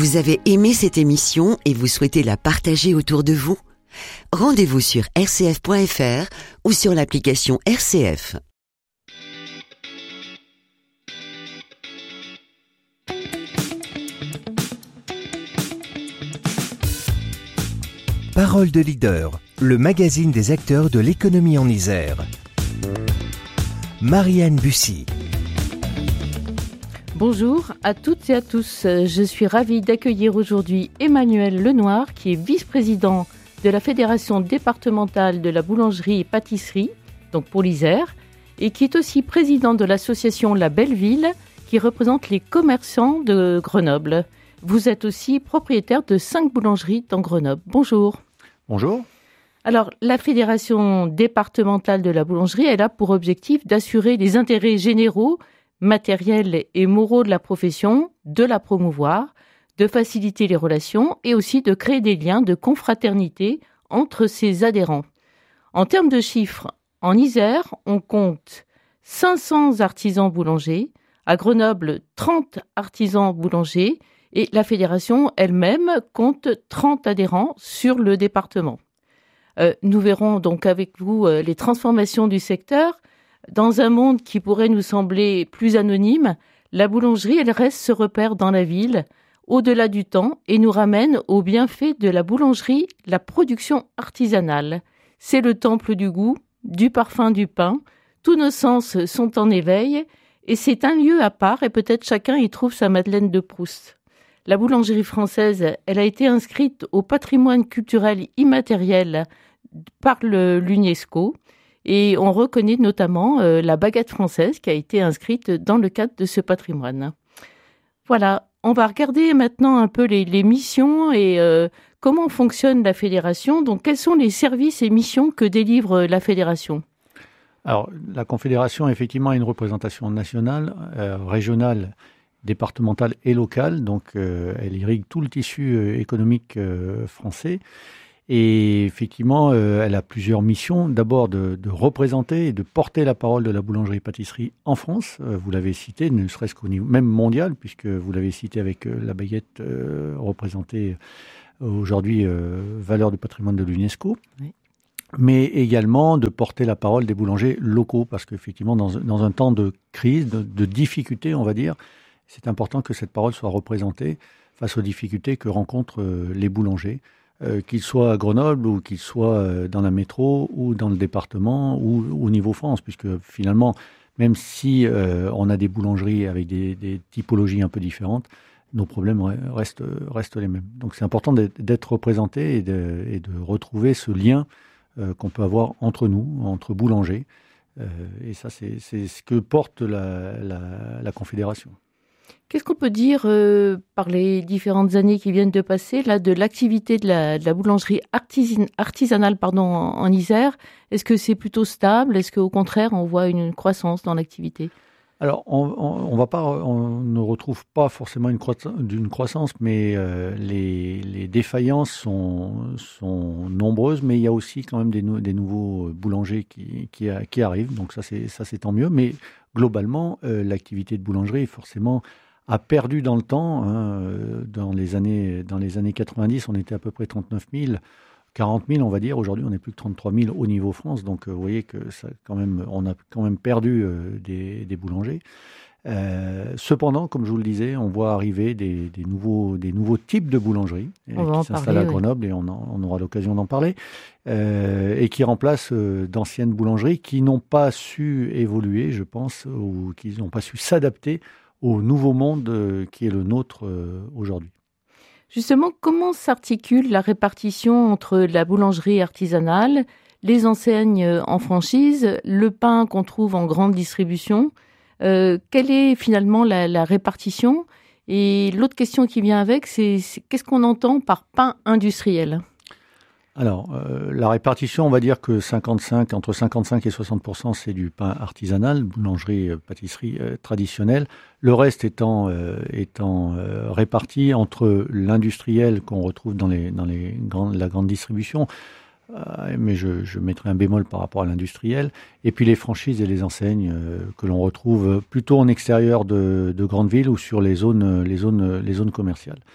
Vous avez aimé cette émission et vous souhaitez la partager autour de vous ? Rendez-vous sur rcf.fr ou sur l'application RCF. Parole de leader, le magazine des acteurs de l'économie en Isère. Marianne Bussy. Bonjour à toutes et à tous. Je suis ravie d'accueillir aujourd'hui Emmanuel Lenoir, qui est vice-président de la Fédération départementale de la boulangerie et pâtisserie, donc pour l'Isère, et qui est aussi président de l'association La Belle Ville, qui représente les commerçants de Grenoble. Vous êtes aussi propriétaire de 5 boulangeries dans Grenoble. Bonjour. Bonjour. Alors, la Fédération départementale de la boulangerie, elle a pour objectif d'assurer les intérêts généraux, matériels et moraux de la profession, de la promouvoir, de faciliter les relations et aussi de créer des liens de confraternité entre ses adhérents. En termes de chiffres, en Isère, on compte 500 artisans boulangers, à Grenoble 30 artisans boulangers et la fédération elle-même compte 30 adhérents sur le département. Nous verrons donc avec vous les transformations du secteur. Dans un monde qui pourrait nous sembler plus anonyme, la boulangerie, elle reste ce repère dans la ville, au-delà du temps, et nous ramène au bienfait de la boulangerie, la production artisanale. C'est le temple du goût, du parfum, du pain. Tous nos sens sont en éveil, et c'est un lieu à part, et peut-être chacun y trouve sa Madeleine de Proust. La boulangerie française, elle a été inscrite au patrimoine culturel immatériel par l'UNESCO et on reconnaît notamment la baguette française qui a été inscrite dans le cadre de ce patrimoine. Voilà, on va regarder maintenant un peu les missions et comment fonctionne la fédération. Donc, quels sont les services et missions que délivre la fédération ? Alors, la Confédération, effectivement, a une représentation nationale, régionale, départementale et locale, donc elle irrigue tout le tissu économique français. Et effectivement, elle a plusieurs missions. D'abord, de représenter et de porter la parole de la boulangerie-pâtisserie en France. Vous l'avez cité, ne serait-ce qu'au niveau même mondial, puisque vous l'avez cité avec la baguette représentée aujourd'hui valeur du patrimoine de l'UNESCO. Oui. Mais également de porter la parole des boulangers locaux, parce qu'effectivement, dans un temps de crise, de difficulté, on va dire, c'est important que cette parole soit représentée face aux difficultés que rencontrent les boulangers, qu'ils soient à Grenoble ou qu'ils soient dans la métro ou dans le département ou au niveau France, puisque finalement, même si on a des boulangeries avec des typologies un peu différentes, nos problèmes restent les mêmes. Donc c'est important d'être représenté et de retrouver ce lien qu'on peut avoir entre nous, entre boulangers. Et ça, c'est ce que porte la Confédération. Qu'est-ce qu'on peut dire par les différentes années qui viennent de passer là, de l'activité de la boulangerie artisanale en Isère ? Est-ce que c'est plutôt stable ? Est-ce qu'au contraire, on voit une croissance dans l'activité ? Alors, on ne retrouve pas forcément d'une croissance, mais les défaillances sont nombreuses, mais il y a aussi quand même des nouveaux boulangers qui arrivent, donc ça c'est tant mieux. Mais globalement, l'activité de boulangerie forcément a perdu dans le temps. Dans les années 90, on était à peu près 39 000. 40 000, on va dire. Aujourd'hui, on n'est plus que 33 000 au niveau France. Donc, vous voyez que on a quand même perdu des boulangers. Cependant, comme je vous le disais, on voit arriver des nouveaux types de boulangeries qui s'installent à Grenoble, et on aura l'occasion d'en parler, et qui remplacent d'anciennes boulangeries qui n'ont pas su évoluer, je pense, ou qui n'ont pas su s'adapter au nouveau monde qui est le nôtre aujourd'hui. Justement, comment s'articule la répartition entre la boulangerie artisanale, les enseignes en franchise, le pain qu'on trouve en grande distribution ? Quelle est finalement la répartition ? Et l'autre question qui vient avec, c'est qu'est-ce qu'on entend par pain industriel ? Alors, la répartition, on va dire que entre 55 et 60%, c'est du pain artisanal, boulangerie, pâtisserie traditionnelle. Le reste étant réparti entre l'industriel qu'on retrouve dans la grande distribution, mais je mettrai un bémol par rapport à l'industriel, et puis les franchises et les enseignes que l'on retrouve plutôt en extérieur de grandes villes ou sur les zones commerciales.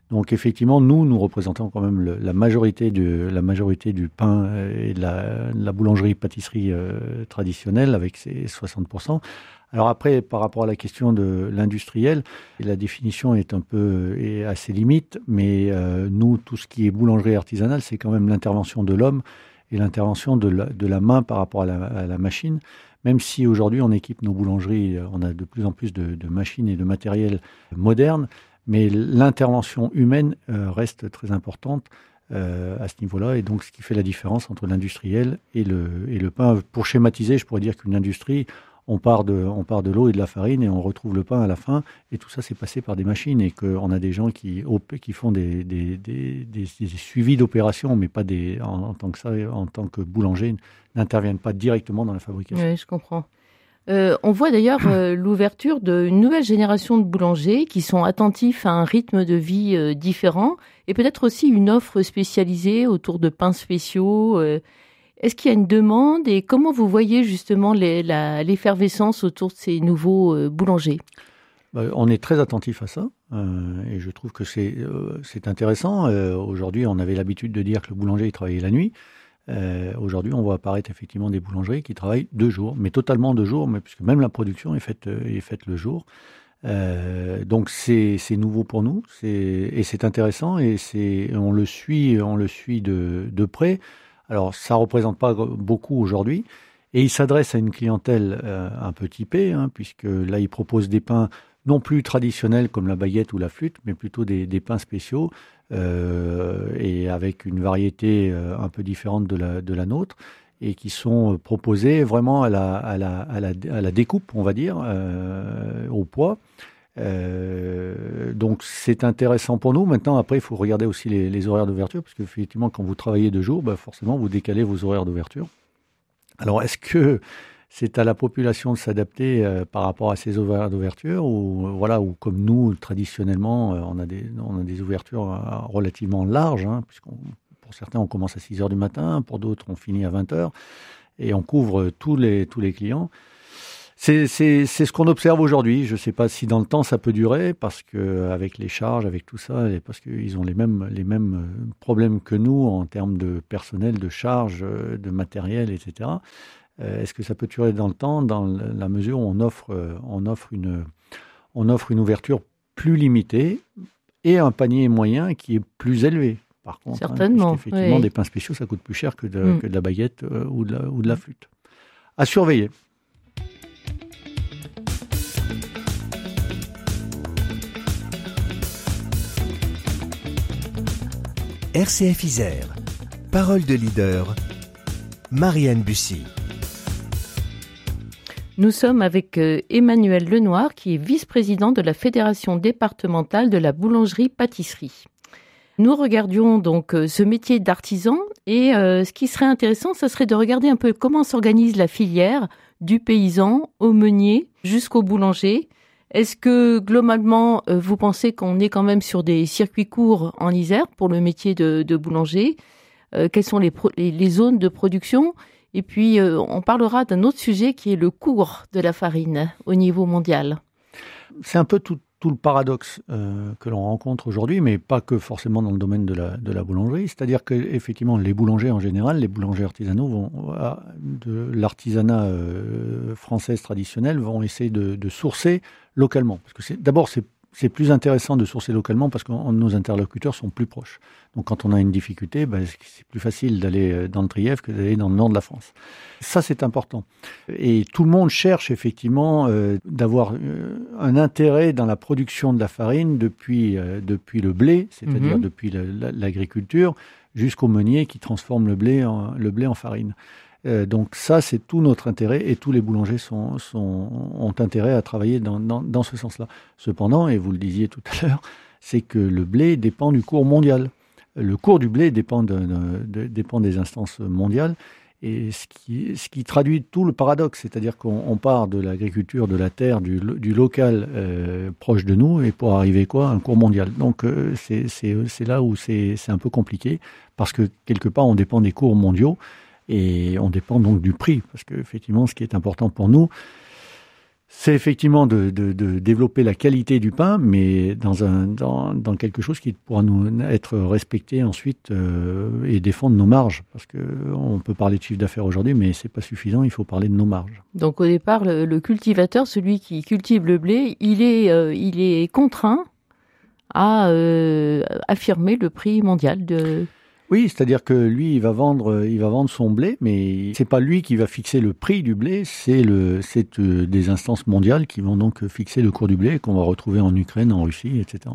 Donc effectivement, nous représentons quand même la majorité du pain et de la boulangerie-pâtisserie traditionnelle avec ses 60%. Alors après, par rapport à la question de l'industriel, la définition est assez limite, mais nous, tout ce qui est boulangerie artisanale, c'est quand même l'intervention de l'homme et l'intervention de la main par rapport à la machine. Même si aujourd'hui on équipe nos boulangeries, on a de plus en plus de machines et de matériel modernes, mais l'intervention humaine reste très importante à ce niveau-là, et donc ce qui fait la différence entre l'industriel et le pain. Pour schématiser, je pourrais dire qu'une industrie, on part de l'eau et de la farine et on retrouve le pain à la fin, et tout ça c'est passé par des machines, et qu'on a des gens qui font des suivis d'opérations, mais pas en tant que boulanger, n'interviennent pas directement dans la fabrication. Oui, je comprends. On voit d'ailleurs l'ouverture d'une nouvelle génération de boulangers qui sont attentifs à un rythme de vie différent, et peut-être aussi une offre spécialisée autour de pains spéciaux. Est-ce qu'il y a une demande, et comment vous voyez justement l'effervescence autour de ces nouveaux boulangers ? On est très attentif à ça, et je trouve que c'est intéressant. Aujourd'hui, on avait l'habitude de dire que le boulanger il travaillait la nuit. Aujourd'hui, on voit apparaître effectivement des boulangeries qui travaillent 2 jours, mais totalement 2 jours, mais puisque même la production est faite le jour. Donc c'est nouveau pour nous, et c'est intéressant, et on le suit de près. Alors ça représente pas beaucoup aujourd'hui, et il s'adresse à une clientèle un peu typée, puisque là il propose des pains non plus traditionnels comme la baguette ou la flûte, mais plutôt des pains spéciaux, et avec une variété un peu différente de la nôtre, et qui sont proposés vraiment à la découpe, on va dire, au poids. Donc c'est intéressant pour nous. Maintenant, après, il faut regarder aussi les horaires d'ouverture, parce qu'effectivement, quand vous travaillez 2 jours, forcément, vous décalez vos horaires d'ouverture. Alors, est-ce que c'est à la population de s'adapter par rapport à ces horaires d'ouverture, ou comme nous, traditionnellement, on a des ouvertures relativement larges, pour certains, on commence à 6h du matin, pour d'autres, on finit à 20h, et on couvre tous les clients. C'est ce qu'on observe aujourd'hui. Je ne sais pas si dans le temps ça peut durer, parce que avec les charges, avec tout ça, et parce qu'ils ont les mêmes problèmes que nous en termes de personnel, de charges, de matériel, etc. Est-ce que ça peut durer dans le temps, dans la mesure où on offre une ouverture plus limitée et un panier moyen qui est plus élevé, par contre. Certainement. Effectivement, oui. Des pains spéciaux, ça coûte plus cher que de la baguette ou de la flûte. À surveiller. RCF Isère. Parole de leader. Marianne Bussy. Nous sommes avec Emmanuel Lenoir, qui est vice-président de la Fédération départementale de la boulangerie-pâtisserie. Nous regardions donc ce métier d'artisan, et ce qui serait intéressant, ça serait de regarder un peu comment s'organise la filière du paysan au meunier jusqu'au boulanger. Est-ce que globalement, vous pensez qu'on est quand même sur des circuits courts en Isère pour le métier de boulanger ? Quelles sont les zones de production ? Et puis, on parlera d'un autre sujet qui est le cours de la farine au niveau mondial. C'est un peu tout le paradoxe que l'on rencontre aujourd'hui, mais pas que forcément dans le domaine de la boulangerie. C'est-à-dire qu'effectivement, les boulangers en général, les boulangers artisanaux de l'artisanat française traditionnel vont essayer de sourcer localement. Parce que d'abord, c'est plus intéressant de sourcer localement parce que nos interlocuteurs sont plus proches. Donc quand on a une difficulté, c'est plus facile d'aller dans le Trièves que d'aller dans le nord de la France. Ça, c'est important. Et tout le monde cherche effectivement d'avoir un intérêt dans la production de la farine depuis le blé, c'est-à-dire depuis l'agriculture, jusqu'au meunier qui transforme le blé en farine. Donc ça, c'est tout notre intérêt, et tous les boulangers ont intérêt à travailler dans ce sens-là. Cependant, et vous le disiez tout à l'heure, c'est que le blé dépend du cours mondial. Le cours du blé dépend des instances mondiales, et ce qui traduit tout le paradoxe, c'est-à-dire qu'on part de l'agriculture, de la terre, du local proche de nous, et pour arriver un cours mondial. Donc c'est là où c'est un peu compliqué, parce que quelque part on dépend des cours mondiaux, et on dépend donc du prix, parce qu'effectivement, ce qui est important pour nous, C'est effectivement de développer la qualité du pain, mais dans quelque chose qui pourra nous être respecté ensuite et défendre nos marges. Parce qu'on peut parler de chiffre d'affaires aujourd'hui, mais c'est pas suffisant, il faut parler de nos marges. Donc au départ, le cultivateur, celui qui cultive le blé, il est contraint à affirmer le prix mondial de... Oui, c'est-à-dire que lui, il va vendre son blé, mais c'est pas lui qui va fixer le prix du blé, c'est des instances mondiales qui vont donc fixer le cours du blé qu'on va retrouver en Ukraine, en Russie, etc.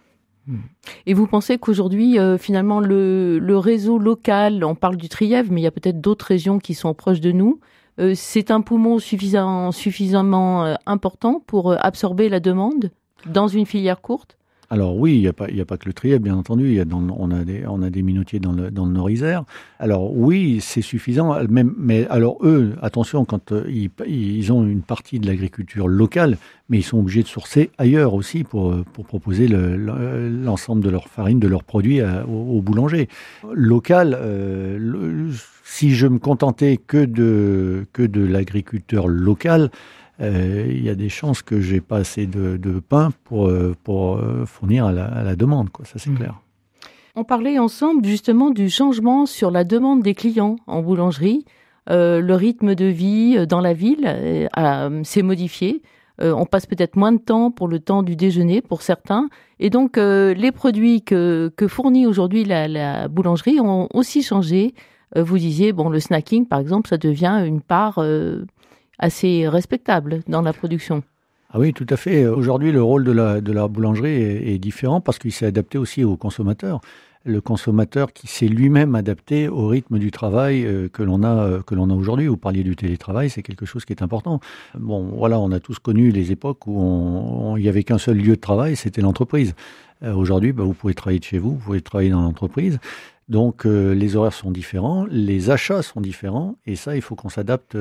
Et vous pensez qu'aujourd'hui, finalement, le réseau local, on parle du Trièves, mais il y a peut-être d'autres régions qui sont proches de nous, c'est un poumon suffisamment important pour absorber la demande dans une filière courte ? Alors oui, il y a pas que le Trièves, bien entendu. On a des minotiers dans le Nord-Isère. Alors oui, c'est suffisant. Mais alors eux, attention, quand ils ont une partie de l'agriculture locale, mais ils sont obligés de sourcer ailleurs aussi pour proposer l'ensemble de leur farine, de leurs produits aux boulangers. Local, si je me contentais que de l'agriculteur local. Il y a des chances que j'ai pas assez de pain pour fournir à la demande, quoi. Ça, c'est clair. On parlait ensemble justement du changement sur la demande des clients en boulangerie. Le rythme de vie dans la ville s'est modifié. On passe peut-être moins de temps pour le temps du déjeuner pour certains. Et donc, les produits que fournit aujourd'hui la boulangerie ont aussi changé. Vous disiez, le snacking, par exemple, ça devient une part... assez respectable dans la production. Ah oui, tout à fait. Aujourd'hui, le rôle de la boulangerie est différent parce qu'il s'est adapté aussi au consommateur. Le consommateur qui s'est lui-même adapté au rythme du travail que l'on a aujourd'hui. Vous parliez du télétravail, c'est quelque chose qui est important. Bon, voilà, on a tous connu les époques où il y avait qu'un seul lieu de travail, c'était l'entreprise. Aujourd'hui, vous pouvez travailler de chez vous, vous pouvez travailler dans l'entreprise. Donc les horaires sont différents, les achats sont différents, et ça, il faut qu'on s'adapte,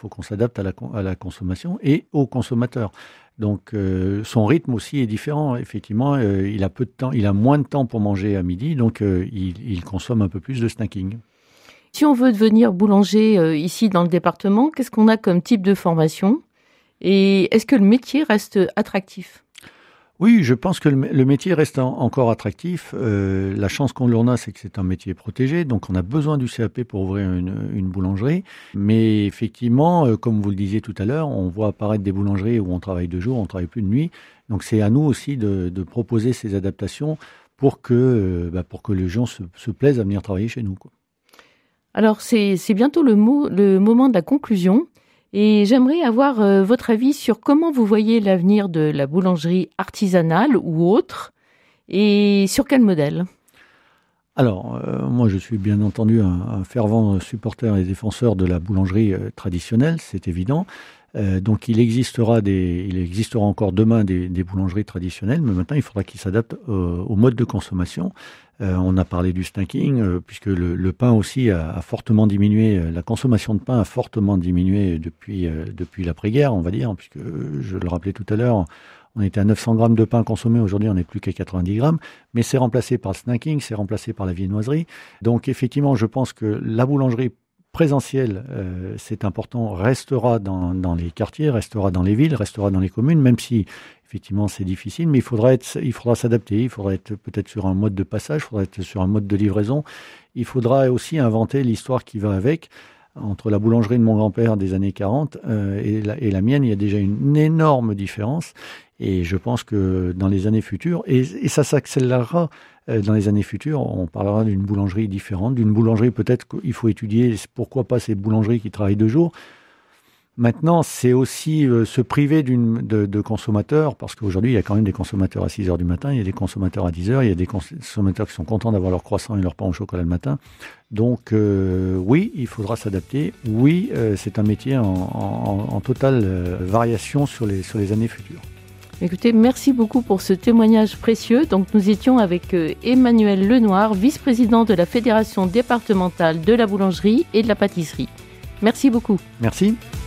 à la consommation et au consommateur. Donc son rythme aussi est différent. Effectivement, il a peu de temps, il a moins de temps pour manger à midi, donc il consomme un peu plus de snacking. Si on veut devenir boulanger ici dans le département, qu'est-ce qu'on a comme type de formation ? Et est-ce que le métier reste attractif ? Oui, je pense que le métier reste encore attractif. La chance qu'on a, c'est que c'est un métier protégé, donc on a besoin du CAP pour ouvrir une boulangerie. Mais effectivement, comme vous le disiez tout à l'heure, on voit apparaître des boulangeries où on travaille de jour, on travaille plus de nuit. Donc c'est à nous aussi de proposer ces adaptations pour que les gens se plaisent à venir travailler chez nous, quoi. Alors c'est bientôt le moment de la conclusion. Et j'aimerais avoir votre avis sur comment vous voyez l'avenir de la boulangerie artisanale ou autre, et sur quel modèle ? Alors, moi je suis bien entendu un fervent supporter et défenseur de la boulangerie traditionnelle, c'est évident. Donc il existera encore demain des boulangeries traditionnelles, mais maintenant il faudra qu'ils s'adaptent au mode de consommation. On a parlé du snacking, puisque le pain aussi a fortement diminué, la consommation de pain a fortement diminué depuis l'après-guerre, on va dire, puisque je le rappelais tout à l'heure, on était à 900 grammes de pain consommé, aujourd'hui on n'est plus qu'à 90 grammes, mais c'est remplacé par le snacking, c'est remplacé par la viennoiserie. Donc effectivement, je pense que la boulangerie présentiel, c'est important, restera dans les quartiers, restera dans les villes, restera dans les communes, même si effectivement c'est difficile, mais il faudra s'adapter, il faudra être peut-être sur un mode de passage, il faudra être sur un mode de livraison, il faudra aussi inventer l'histoire qui va avec. Entre la boulangerie de mon grand-père des années 40 et la mienne, il y a déjà une énorme différence, et je pense que dans les années futures, et ça s'accélérera dans les années futures, on parlera d'une boulangerie différente, d'une boulangerie peut-être qu'il faut étudier, pourquoi pas ces boulangeries qui travaillent de jour. Maintenant, c'est aussi se priver de consommateurs, parce qu'aujourd'hui, il y a quand même des consommateurs à 6 heures du matin, il y a des consommateurs à 10 heures, il y a des consommateurs qui sont contents d'avoir leur croissant et leur pain au chocolat le matin. Donc oui, il faudra s'adapter. Oui, c'est un métier en totale variation sur les années futures. Écoutez, merci beaucoup pour ce témoignage précieux. Donc, nous étions avec Emmanuel Lenoir, vice-président de la Fédération départementale de la boulangerie et de la pâtisserie. Merci beaucoup. Merci.